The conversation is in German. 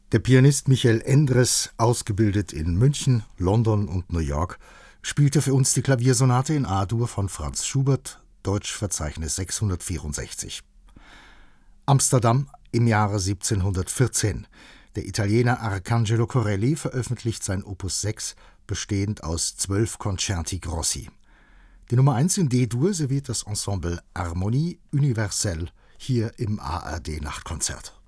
Der Pianist Michael Endres, ausgebildet in München, London und New York, spielte für uns die Klaviersonate in A-Dur von Franz Schubert, Deutschverzeichnis 664. Amsterdam im Jahre 1714. Der Italiener Arcangelo Corelli veröffentlicht sein Opus 6, bestehend aus 12 Concerti Grossi. Die Nummer 1 in D-Dur serviert das Ensemble Harmonie Universelle hier im ARD Nachtkonzert.